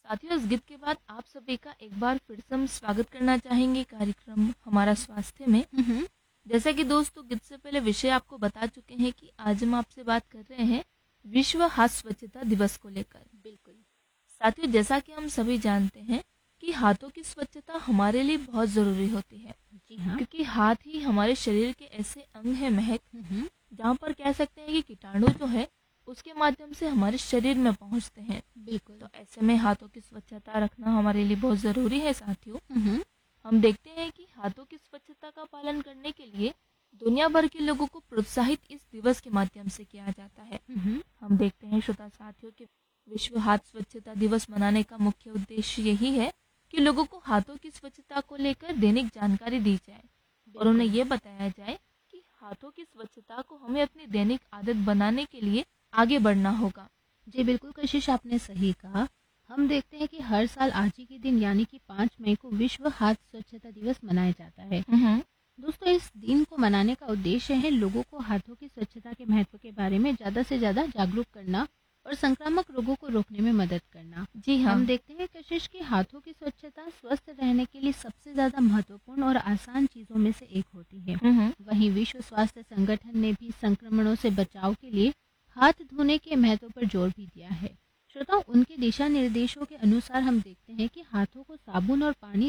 साथियों, इस गीत के बाद आप सभी का एक बार फिर से हम स्वागत करना चाहेंगे कार्यक्रम हमारा स्वास्थ्य में। हम्म। जैसा कि दोस्तों गीत से पहले विषय आपको बता चुके हैं कि आज हम आपसे बात कर रहे हैं विश्व हाथ स्वच्छता दिवस को लेकर। बिल्कुल। साथियों, जैसा कि हम सभी जानते हैं कि हाथों की स्वच्छता हमारे लिए बहुत ज़रूरी होती है, जी हाँ। क्योंकि हाथ ही हमारे शरीर के ऐसे अंग हैं महक, हम्म। जहाँ पर कह सकते हैं कि कीटाणु जो है उसके माध्यम से हमारे शरीर में पहुँचते हैं। बिल्कुल। तो ऐसे में हाथों की स्वच्छता रखना हमारे लिए बहुत ज़रूरी है। साथियों, हम्म। हम देखते हैं कि हाथों की स्वच्छता का पालन करने के लिए दुनिया भर के लोगों को प्रोत्साहित इस दिवस के माध्यम से किया जाता है। हम्म। हम देखते हैं श्रोता साथियों कि विश्व हाथ स्वच्छता दिवस मनाने का मुख्य उद्देश्य यही है कि लोगों को हाथों की स्वच्छता को लेकर दैनिक जानकारी दी जाए और उन्हें बिल्कुल। ये बताया जाए कि हाथों की स्वच्छता को हमें अपनी दैनिक आदत बनाने के लिए आगे बढ़ना होगा। जी बिल्कुल कशिश, आपने सही कहा। हम देखते हैं कि हर साल आज ही के दिन यानी कि 5 मई को विश्व हाथ स्वच्छता दिवस मनाया जाता है। हम्म। दोस्तों, इस दिन को मनाने का उद्देश्य है लोगों को हाथों की स्वच्छता के महत्व के बारे में ज़्यादा से ज़्यादा जागरूक करना और संक्रामक रोगों को रोकने में मदद करना। जी हाँ। हम देखते हैं कशिश कि हाथों की स्वच्छता स्वस्थ रहने के लिए सबसे ज़्यादा महत्वपूर्ण और आसान चीज़ों में से एक होती है। हम्म। वहीं विश्व स्वास्थ्य संगठन ने भी संक्रमणों से बचाव के लिए हाथ धोने के महत्व पर जोर भी दिया है। श्रोताओं, उनके दिशा निर्देशों के अनुसार हम देखते हैं कि हाथों को साबुन और पानी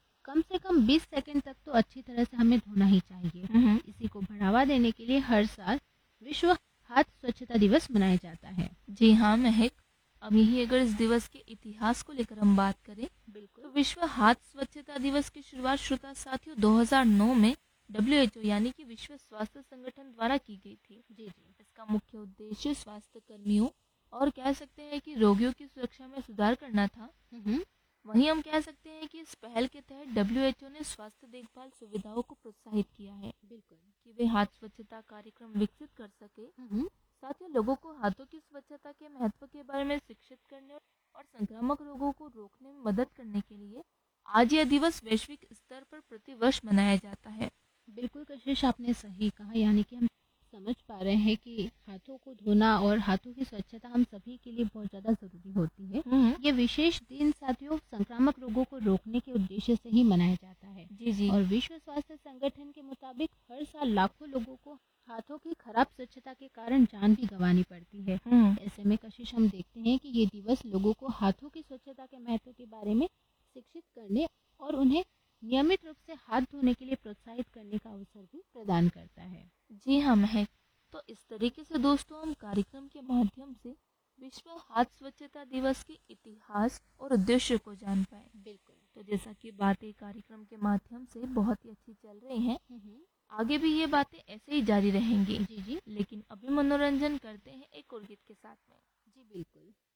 से कम 20 सेकंड तक तो अच्छी तरह से हमें धोना ही चाहिए। हम्म। इसी को बढ़ावा देने के लिए हर साल विश्व हाथ स्वच्छता दिवस मनाया जाता है। जी हाँ महक, अब यही अगर इस दिवस के इतिहास को लेकर हम बात करें तो बिल्कुल। विश्व हाथ स्वच्छता दिवस की शुरुआत श्रोता साथियों 2009 में WHO यानी कि विश्व स्वास्थ्य संगठन द्वारा की गई थी। जी जी। इसका मुख्य उद्देश्य स्वास्थ्य कर्मियों और कह सकते हैं कि रोगियों की सुरक्षा में सुधार करना था। हम्म। वहीं हम कह सकते हैं कि इस पहल के तहत WHO ने स्वास्थ्य देखभाल सुविधाओं को प्रोत्साहित किया है बिल्कुल। कि वे हाथ स्वच्छता कार्यक्रम विकसित कर सके। हम्म। साथ ही लोगों को हाथों की स्वच्छता के महत्व के बारे में शिक्षित करने और संक्रामक रोगों को रोकने में मदद करने के लिए आज यह दिवस वैश्विक स्तर पर प्रतिवर्ष मनाया जाता है। बिल्कुल कशिश, आपने सही कहा। यानी कि हम समझ पा रहे हैं कि हाथों को धोना और हाथों की स्वच्छता हम सभी के लिए बहुत ज़्यादा ज़रूरी होती है। हम्म। ये विशेष दिन साथियों संक्रामक रोगों को रोकने के उद्देश्य से ही मनाया जाता है। जी जी। और विश्व स्वास्थ्य संगठन के मुताबिक हर साल लाखों लोगों को हाथों की खराब स्वच्छता के कारण जान भी गंवानी पड़ती है। हम्म। ऐसे में कशिश हम देखते हैं कि ये दिवस लोगों को हाथों की स्वच्छता के महत्व के बारे में शिक्षित करने और उन्हें नियमित रूप से हाथ धोने के लिए प्रोत्साहित करने का अवसर भी प्रदान करता है। जी हाँ महक, तो इस तरीके से दोस्तों हम कार्यक्रम के माध्यम से विश्व हाथ स्वच्छता दिवस के इतिहास और उद्देश्य को जान पाए। बिल्कुल। तो जैसा कि बातें कार्यक्रम के माध्यम से बहुत ही अच्छी चल रही हैं, हम्म। आगे भी ये बातें ऐसे ही जारी रहेंगी। जी जी। लेकिन अभी मनोरंजन करते हैं एक और गीत के साथ में। जी बिल्कुल।